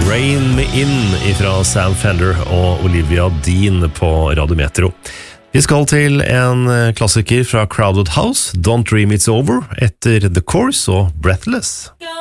Rain Me In fra Sam Fender og Olivia Dean på Radio Metro. Vi skal til en klassiker fra Crowded House, Don't Dream It's Over, etter The Course og Breathless.